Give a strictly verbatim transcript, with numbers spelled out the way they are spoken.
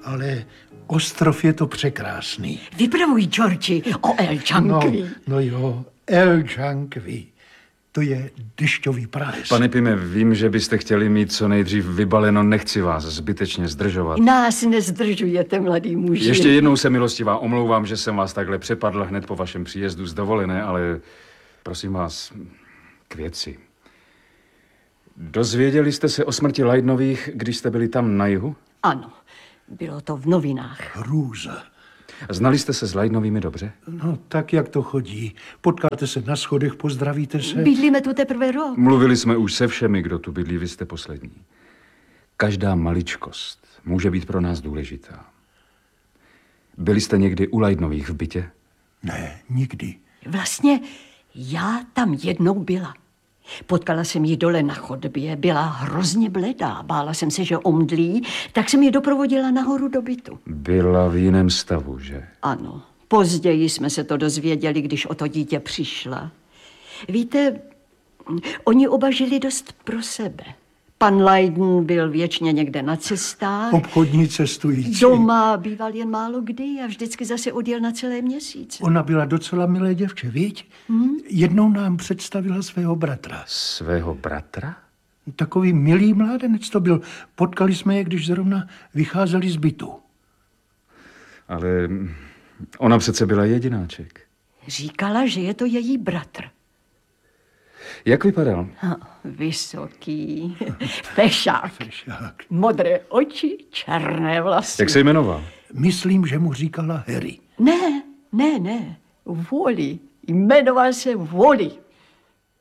ale ostrov je to překrásný. Vypravuj, Georgi, o El Jankvi. No, no jo, El Jankvi. To je dešťový prales. Pane Pime, vím, že byste chtěli mít co nejdřív vybaleno, nechci vás zbytečně zdržovat. Nás nezdržujete, mladý muži. Ještě jednou se milostivá omlouvám, že jsem vás takhle přepadl hned po vašem příjezdu z dovolené, ale prosím vás, k věci. Dozvěděli jste se o smrti Leidnových, když jste byli tam na jihu? Ano, bylo to v novinách. Hrůza. Znali jste se s Leidnovými dobře? No, tak jak to chodí. Potkáte se na schodech, pozdravíte se. Bydlíme tu teprve rok. Mluvili jsme už se všemi, kdo tu bydlí, vy jste poslední. Každá maličkost může být pro nás důležitá. Byli jste někdy u Leidnových v bytě? Ne, nikdy. Vlastně já tam jednou byla. Potkala jsem ji dole na chodbě, byla hrozně bledá, bála jsem se, že omdlí, tak jsem ji doprovodila nahoru do bytu. Byla v jiném stavu, že? Ano, později jsme se to dozvěděli, když o to dítě přišla. Víte, oni oba žili dost pro sebe. Pan Leiden byl věčně někde na cestách. Obchodní cestující. Doma býval jen málo kdy a vždycky zase odjel na celé měsíce. Ona byla docela milé děvče, viď? Hmm? Jednou nám představila svého bratra. Svého bratra? Takový milý mládenec to byl. Potkali jsme je, když zrovna vycházeli z bytu. Ale ona přece byla jedináček. Říkala, že je to její bratr. Jak vypadal? Vysoký, fešák, Fešák. modré oči, černé vlasy. Jak se jmenoval? Myslím, že mu říkala Harry. Ne, ne, ne, Wally. Jmenoval se Wally.